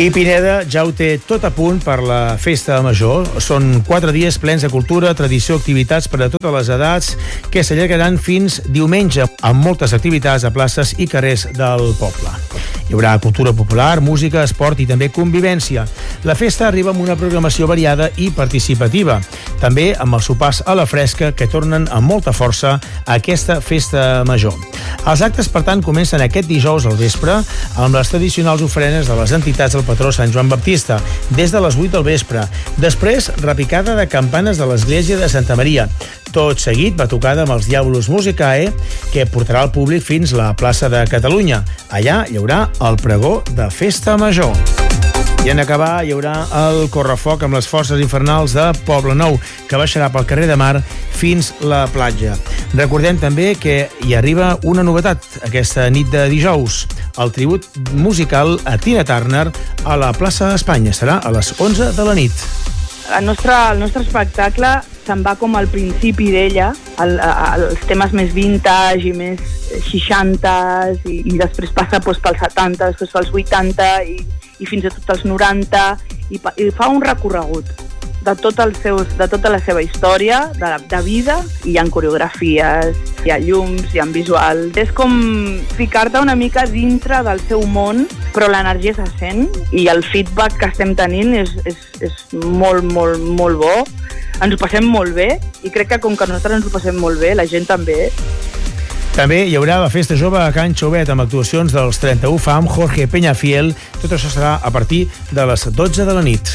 I Pineda ja ho té tot a punt per la festa major. Són 4 dies plens de cultura, tradició, activitats per a totes les edats que s'allargaran fins diumenge, amb moltes activitats a places i carrers del poble. Hi haurà cultura popular, música, esport i també convivència. La festa arriba amb una programació variada i participativa, també amb els sopars a la fresca que tornen amb molta força a aquesta festa major. Els actes, per tant, comencen aquest dijous al vespre amb les tradicionals ofrenes de les entitats del patró Sant Joan Baptista, des de les 8 del vespre. Després, repicada de campanes de l'església de Santa Maria. Tot seguit, batucada amb els Diabolus Musicae, que portarà el públic fins a la plaça de Catalunya. Allà hi haurà el pregó de Festa Major. I en acabar hi haurà el correfoc amb les forces infernals de Poblenou, que baixarà pel carrer de Mar fins la platja. Recordem també que hi arriba una novetat aquesta nit de dijous, el tribut musical a Tina Turner a la plaça Espanya. Serà a les 11 de la nit. El nostre espectacle se'n va com al principi d'ella, els temes més vintage i més 60s, i després passa pels 70, després pels 80 i fins a tot els 90, i fa un recorregut de tota la seva història, de vida, i hi ha coreografies, hi ha llums, hi ha visual. És com ficar-te una mica dintre del seu món, però l'energia se sent, i el feedback que estem tenint és molt, molt, molt bo. Ens ho passem molt bé, i crec que com que nosaltres ens ho passem molt bé, la gent també. També hi haurà la Festa Jove a Can Chauvet amb actuacions dels 31 FAM, Jorge Peñafiel. Tot això serà a partir de les 12 de la nit.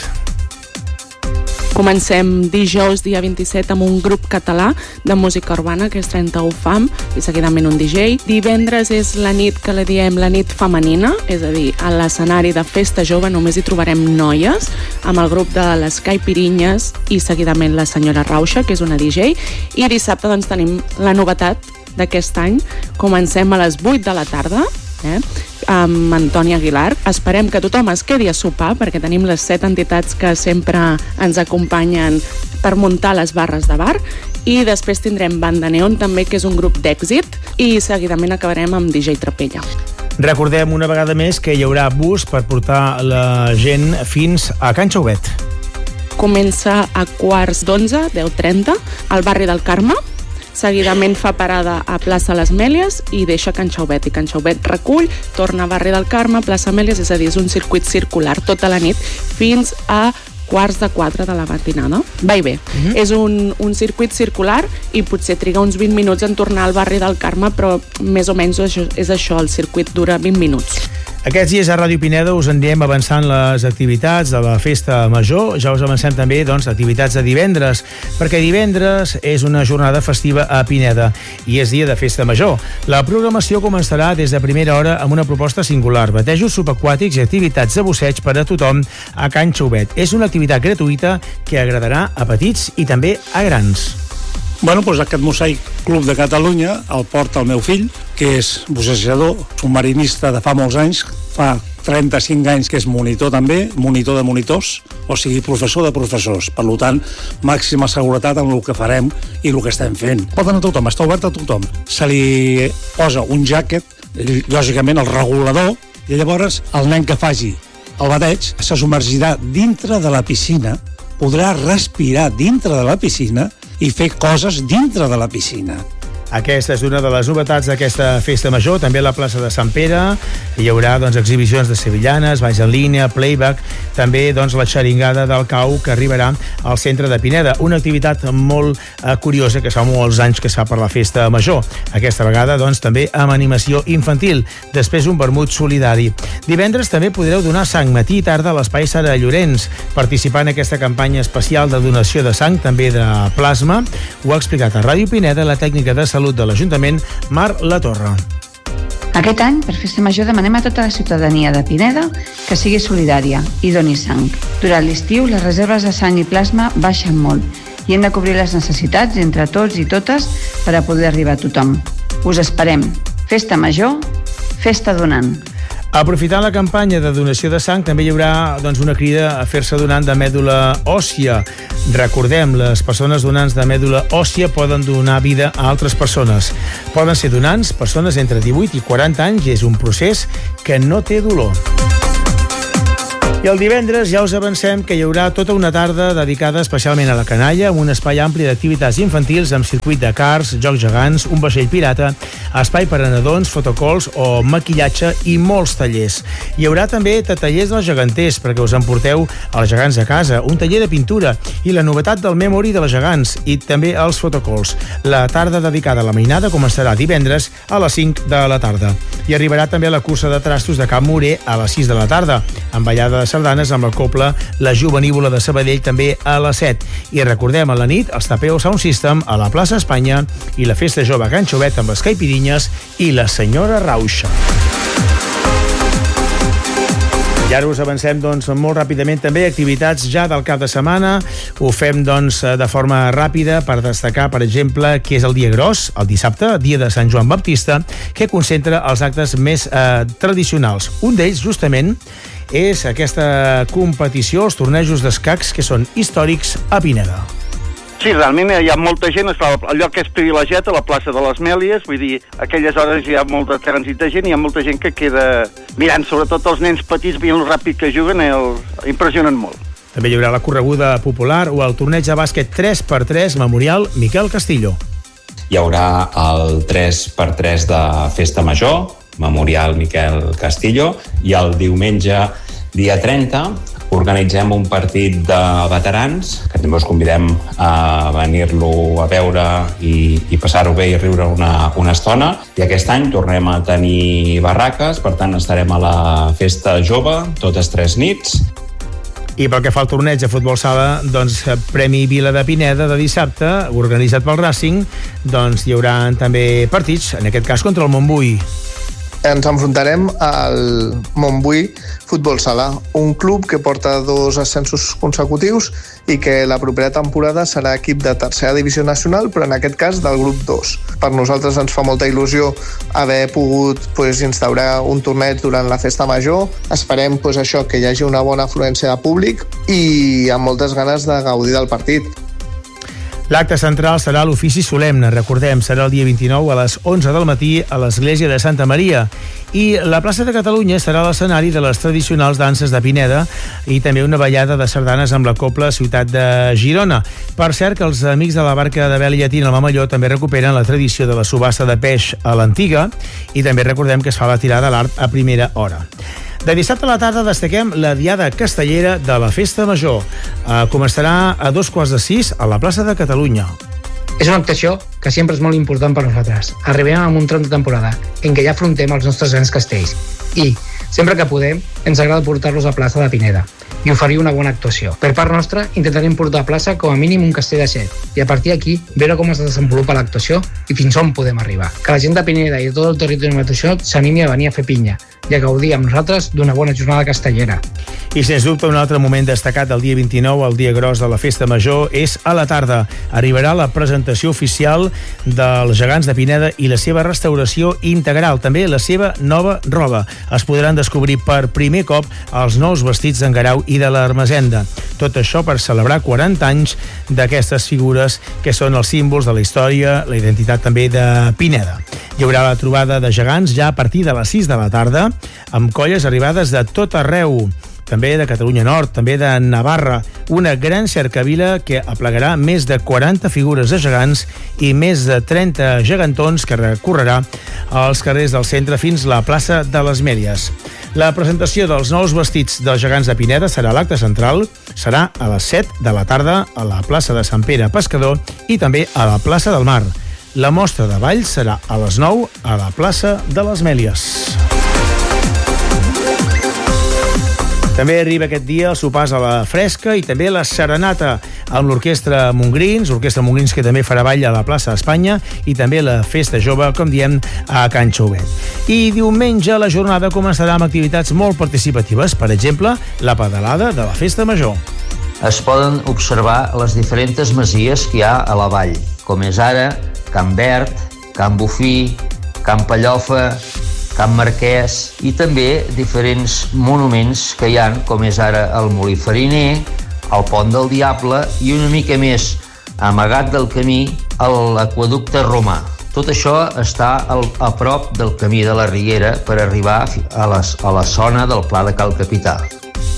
Comencem dijous, dia 27, amb un grup català de música urbana, que és 31 FAM, i seguidament un DJ. Divendres és la nit que li diem la nit femenina, és a dir, a l'escenari de Festa Jove només hi trobarem noies, amb el grup de les Caipirinyes i seguidament la senyora Rauxa, que és una DJ. I dissabte doncs tenim la novetat d'aquest any. Comencem a les 8 de la tarda, amb Antoni Aguilar. Esperem que tothom es quedi a sopar, perquè tenim les 7 entitats que sempre ens acompanyen per muntar les barres de bar, i després tindrem Banda Neon també, que és un grup d'èxit, i seguidament acabarem amb DJ Trapella. Recordem una vegada més que hi haurà bus per portar la gent fins a Can Chauvet. Comença a 11:15, 10:30, al barri del Carme. Seguidament fa parada a plaça Les Mèlies i deixa Can Chauvet. I Can Chauvet recull, torna a barri del Carme, plaça Mèlies, és a dir, és un circuit circular tota la nit fins a 3:45 de la matinada. Va i bé. És un circuit circular i potser triga uns 20 minuts en tornar al barri del Carme, però més o menys és això, el circuit dura 20 minuts. Aquests dies a Ràdio Pineda us anirem avançant les activitats de la Festa Major. Ja us avancem també activitats de divendres, perquè divendres és una jornada festiva a Pineda i és dia de Festa Major. La programació començarà des de primera hora amb una proposta singular: batejos subaquàtics i activitats de busseig per a tothom a Can Chauvet. És una activitat gratuïta que agradarà a petits i també a grans. Bueno, doncs aquest Mosaic Club de Catalunya el porta el meu fill, que és bussejador, submarinista de fa molts anys, fa 35 anys que és monitor també, monitor de monitors, o sigui, professor de professors. Per tant, màxima seguretat en el que farem i el que estem fent. Pot anar a tothom, està obert a tothom. Se li posa un jacket, lògicament el regulador, i llavors el nen que faci el bateig se submergirà dintre de la piscina, podrà respirar dintre de la piscina i fer coses dintre de la piscina. Aquesta és una de les novetats d'aquesta Festa Major. També a la plaça de Sant Pere hi haurà exhibicions de sevillanes, balls en línia, playback, també la xeringada del cau que arribarà al centre de Pineda. Una activitat molt curiosa que fa molts anys que es fa per la Festa Major. Aquesta vegada també amb animació infantil. Després un vermut solidari. Divendres també podreu donar sang matí i tarda a l'Espai Sara Llorenç, participant en aquesta campanya especial de donació de sang, també de plasma. Ho ha explicat a Ràdio Pineda la tècnica de Salut de l'Ajuntament, Mar Latorre. Aquest any, per Festa Major, demanem a tota la ciutadania de Pineda que sigui solidària i doni sang. Durant l'estiu, les reserves de sang i plasma baixen molt i hem de cobrir les necessitats entre tots i totes per a poder arribar a tothom. Us esperem. Festa Major, festa donant. Aprofitant la campanya de donació de sang, també hi haurà una crida a fer-se donant de mèdula òssia. Recordem, les persones donants de mèdula òssia poden donar vida a altres persones. Poden ser donants persones entre 18 i 40 anys i és un procés que no té dolor. I el divendres ja us avancem que hi haurà tota una tarda dedicada especialment a la canalla, amb un espai ampli d'activitats infantils amb circuit de karts, jocs gegants, un vaixell pirata, espai per a nadons, fotocols o maquillatge i molts tallers. Hi haurà també tallers dels geganters perquè us emporteu els gegants a casa, un taller de pintura i la novetat del Memory de les gegants i també els fotocols. La tarda dedicada a la mainada començarà divendres a les 5 de la tarda. I arribarà també la cursa de trastos de Camp Morer a les 6 de la tarda, amb ballada de sardanes amb la cobla La Jovenívola de Sabadell també a les 7. I recordem, a la nit, els Tapeo Sound System a la plaça Espanya i la Festa Jove a Can Xovet amb les Caipirinhas i la Senyora Rauxa. I ara us avancem molt ràpidament també activitats ja del cap de setmana. Ho fem de forma ràpida per destacar, per exemple, que és el dia gros, el dissabte, dia de Sant Joan Baptista, que concentra els actes més tradicionals. Un d'ells, justament, és aquesta competició, els tornejos d'escacs, que són històrics a Pineda. Sí, realment hi ha molta gent, el lloc és privilegiat a la plaça de les Mèlies, vull dir, a aquelles hores hi ha molt de trànsit de gent i hi ha molta gent que queda mirant, sobretot els nens petits, veient el ràpid que juguen, impressionen molt. També hi haurà la correguda popular o el torneig de bàsquet 3x3 Memorial Miquel Castillo. Hi haurà el 3x3 de Festa Major, Memorial Miquel Castillo, i el diumenge, dia 30, organitzem un partit de veterans, que també us convidem a venir-lo a veure i passar-ho bé i riure una estona. I aquest any tornem a tenir barraques, per tant estarem a la Festa Jove, totes 3 nits. I pel que fa al torneig de futbol sala, Premi Vila de Pineda de dissabte, organitzat pel Racing, hi haurà també partits, en aquest cas contra el Montbui. Ens enfrontarem al Montbui Futbol Sala, un club que porta 2 ascensos consecutius i que la propera temporada serà equip de tercera divisió nacional, però en aquest cas del grup 2. Per nosaltres ens fa molta il·lusió haver pogut instaurar un torneig durant la festa major. Esperem que hi hagi una bona afluència de públic i amb moltes ganes de gaudir del partit. L'acte central serà l'ofici solemne, recordem, serà el dia 29 a les 11 del matí a l'església de Santa Maria. I la plaça de Catalunya serà l'escenari de les tradicionals danses de Pineda i també una ballada de sardanes amb la cobla Ciutat de Girona. Per cert, que els amics de la barca de vela llatina al Mamelló també recuperen la tradició de la subhasta de peix a l'antiga i també recordem que es fa la tirada a l'art a primera hora. De dissabte a la tarda destaquem la Diada Castellera de la Festa Major. Començarà a 5:45 a la plaça de Catalunya. És una actuació que sempre és molt important per nosaltres. Arribem a un tram de temporada en què ja afrontem els nostres grans castells i, sempre que podem, ens agrada portar-los a plaça de Pineda i oferir una bona actuació. Per part nostra, intentarem portar a plaça com a mínim un castell de 7 i a partir d'aquí veure com es desenvolupa l'actuació i fins on podem arribar. Que la gent de Pineda i de tot el territori de Mateixot s'animi a venir a fer pinya i a gaudir amb nosaltres d'una bona jornada castellera. I sens dubte un altre moment destacat del dia 29, el dia gros de la Festa Major, és a la tarda. Arribarà la presentació oficial dels gegants de Pineda i la seva restauració integral, també la seva nova roba. Es podran descobrir per primer cop els nous vestits d'en Guerau i de l'Ermessenda. Tot això per celebrar 40 anys d'aquestes figures que són els símbols de la història, la identitat també de Pineda. Hi haurà la trobada de gegants ja a partir de les 6 de la tarda, amb colles arribades de tot arreu, també de Catalunya Nord, també de Navarra, una gran cercavila que aplegarà més de 40 figures de gegants i més de 30 gegantons que recorrerà als carrers del centre fins a la plaça de les Mèlies. La presentació dels nous vestits dels gegants de Pineda serà l'acte central, serà a les 7 de la tarda a la plaça de Sant Pere Pescador i també a la plaça del Mar. La mostra de ball serà a les 9 a la plaça de les Mèlies. També arriba aquest dia el sopars a la fresca i també la serenata amb l'Orquestra Montgrins que també farà ball a la plaça d'Espanya i també la Festa Jove, com diem, a Can Xovet. I diumenge la jornada començarà amb activitats molt participatives, per exemple, la pedalada de la Festa Major. Es poden observar les diferents masies que hi ha a la vall, com és ara Can Verd, Can Bufí, Can Pallofa, Can Marquès i també diferents monuments que hi ha, com és ara el Molí Fariner, el Pont del Diable i una mica més amagat del camí l'Aqüeducte Romà. Tot això està a prop del camí de la Riguera per arribar a la zona del Pla de Cal Capità.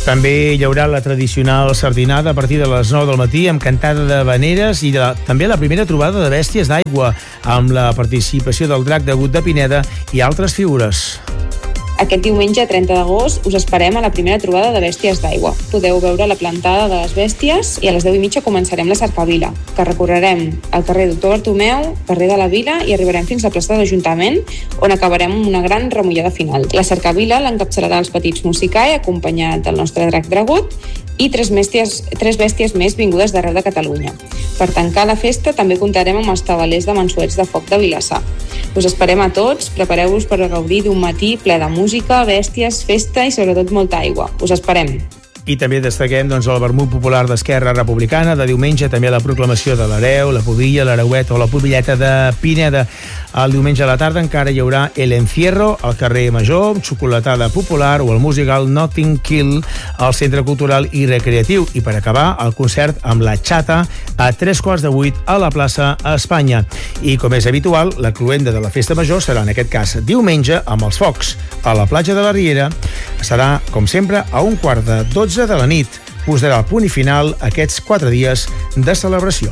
També hi haurà la tradicional sardinada a partir de les 9 del matí amb cantada de veneres i també la primera trobada de bèsties d'aigua amb la participació del drac degut de Pineda i altres figures. Aquest diumenge 30 d'agost us esperem a la primera trobada de bèsties d'aigua. Podeu veure la plantada de les bèsties i a les 10:30 començarem la cercavila, que recorrerem el carrer Doctor Bartomeu, carrer de la Vila i arribarem fins a la plaça de l'Ajuntament, on acabarem amb una gran remullada final. La cercavila l'encapçalarà els petits Musicae, acompanyat del nostre drac dragut, i tres bèsties més vingudes d'arreu de Catalunya. Per tancar la festa també comptarem amb els tabalers de Mansuets de Foc de Vilassar. Us esperem a tots, prepareu-vos per gaudir d'un matí ple de música, bèsties, festa i sobretot molta aigua. Us esperem. I també destaquem el vermut popular d'Esquerra Republicana de diumenge, també la proclamació de l'hereu, la pubilla, l'hereueta o la pubilleta de Pineda. El diumenge a la tarda encara hi haurà El Encierro al carrer Major, xocolatada popular o el musical Notting Hill al Centre Cultural i Recreatiu. I per acabar, el concert amb la Xata a 7:15 a la plaça Espanya. I com és habitual, la cloenda de la Festa Major serà en aquest cas diumenge amb els focs a la platja de la Riera. Serà, com sempre, a 11:45 de la nit. Posarà el punt i final a aquests 4 dies de celebració.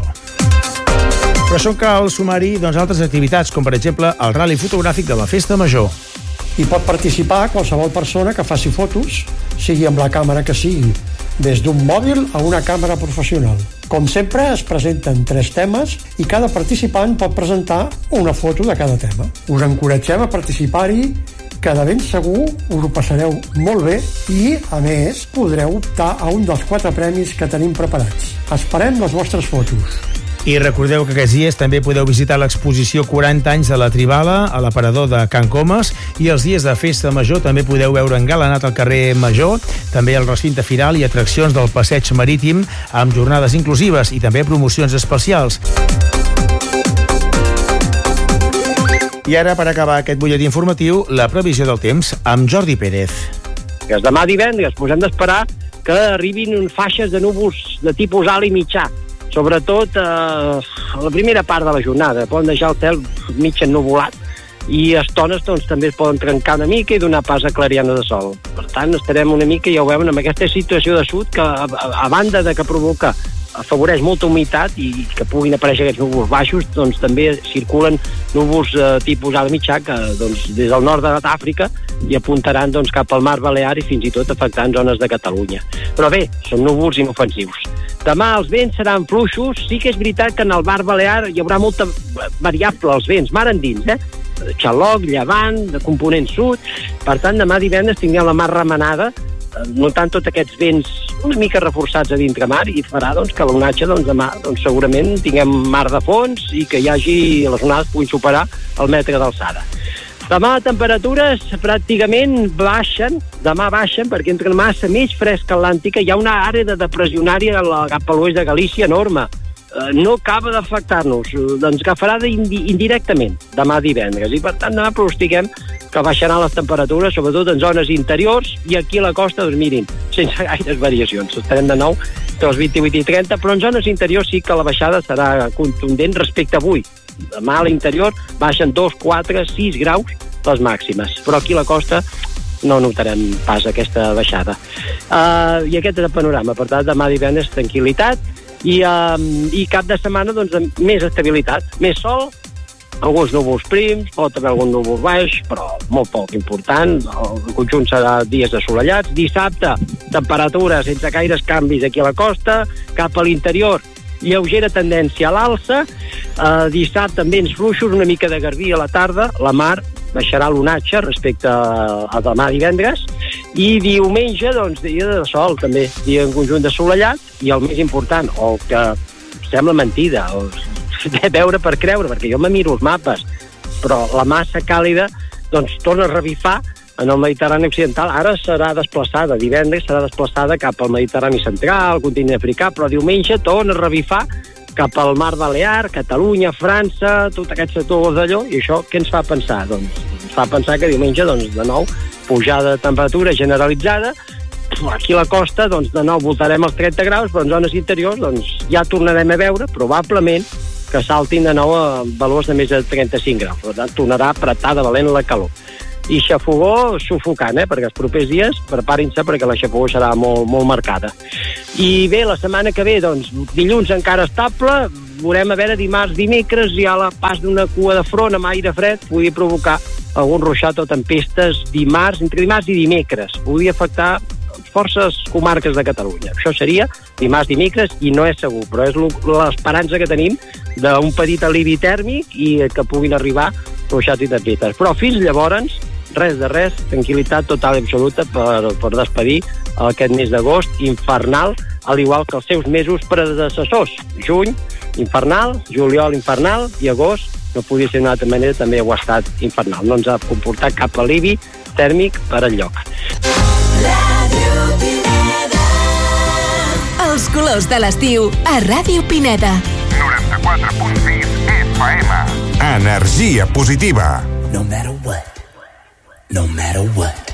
Però això cal sumar-hi altres activitats, com per exemple el ral·li fotogràfic de la Festa Major. Hi pot participar qualsevol persona que faci fotos, sigui amb la càmera que sigui, des d'un mòbil a una càmera professional. Com sempre, es presenten 3 temes i cada participant pot presentar una foto de cada tema. Us encoratgem a participar-hi, que de ben segur us ho passareu molt bé i, a més, podreu optar a un dels 4 premis que tenim preparats. Esperem les vostres fotos. I recordeu que aquests dies també podeu visitar l'exposició 40 anys de la Tribala a l'aparador de Can Comas i els dies de Festa Major també podeu veure engalanat al carrer Major, també el recinte firal i atraccions del passeig marítim amb jornades inclusives i també promocions especials. I ara, per acabar aquest butlletí informatiu, la previsió del temps amb Jordi Pérez. Demà divendres posem d'esperar que arribin faixes de núvols de tipus alt i mitjà, sobretot a la primera part de la jornada. Poden deixar el cel mig ennuvolat i a estones també es poden trencar una mica i donar pas a clarianes de sol. Per tant, estarem una mica, ja ho veuen, amb aquesta situació de sud que, a banda de que provoca afavoreix molta humitat i que puguin aparèixer aquests núvols baixos, també circulen núvols tipus alt mitjà que des del nord d'Àfrica i apuntaran cap al mar Balear i fins i tot afectant zones de Catalunya. Però bé, són núvols inofensius. Demà els vents seran fluixos, sí que és veritat que en el mar Balear hi haurà molta variable als vents, mar endins, xaloc, llevant, de component sud, per tant demà divendres tinguem la mar remenada, notant tots aquests vents una mica reforçats a dintre mar i farà que l'onatge demà segurament tinguem mar de fons i que les onades puguin superar el metre d'alçada. Demà temperatures pràcticament baixen, perquè entre massa més fresca atlàntica hi ha una àrea de depressionària cap a l'oest de Galícia enorme. No acaba d'afectar-nos, ens agafarà indirectament demà divendres i per tant demà pronostiquem que baixaran les temperatures, sobretot en zones interiors i aquí a la costa, mirin, sense gaires variacions. Estarem de nou entre els 28 i 30, però en zones interiors sí que la baixada serà contundent respecte a avui. Demà a l'interior baixen 2, 4, 6 graus les màximes, però aquí a la costa no notarem pas aquesta baixada. I aquest és el panorama, per tant, demà divendres tranquil·litat i cap de setmana més estabilitat, més sol, alguns núvols prims, pot haver algun núvol baix, però molt poc important. El conjunt serà dies assolellats. Dissabte, temperatura sense gaires canvis aquí a la costa, cap a l'interior, lleugera tendència a l'alça. Dissabte amb vents fluixos, una mica de garbí a la tarda, la mar baixarà l'onatge respecte a demà divendres, i diumenge, dia de sol també, dia en conjunt assolellat, i el més important, o el que sembla mentida, o veure per creure, perquè jo me miro els mapes, però la massa càlida torna a revifar en el Mediterrani occidental. Ara serà desplaçada, divendres serà desplaçada cap al Mediterrani central, al continent africà, però diumenge torna a revifar cap al mar Balear, Catalunya, França, tot aquest sector d'allò, i això què ens fa pensar? Ens fa pensar que diumenge, de nou, pujada de temperatura generalitzada. Aquí a la costa, de nou, voltarem els 30 graus, però en zones interiors, ja tornarem a veure, probablement, que saltin de nou a valors de més de 35 graus. Per tant, tornarà a apretar de valent la calor. i xafogó sufocant, perquè els propers dies preparin-se perquè la xafogó serà molt marcada. I bé, la setmana que ve, doncs, dilluns encara estable, veurem a veure dimarts, dimecres, hi ha la pas d'una cua de front amb aire fred, podria provocar algun ruixat o tempestes dimarts, entre dimarts i dimecres. Podria afectar forces comarques de Catalunya. Això seria dimarts, dimecres, i no és segur, però és l'esperança que tenim d'un petit alivi tèrmic i que puguin arribar ruixats i tempestes. Però fins llavors, res de res, tranquil·litat total i absoluta per despedir aquest mes d'agost infernal, al igual que els seus mesos predecessors. Juny, infernal, juliol, infernal, i agost, no podia ser d'una altra manera, també ho ha estat infernal. No ens ha comportat cap alivi tèrmic per enlloc. Els colors de l'estiu a Ràdio Pineda. 94.6 FM. Energia positiva. No matter what. No matter what.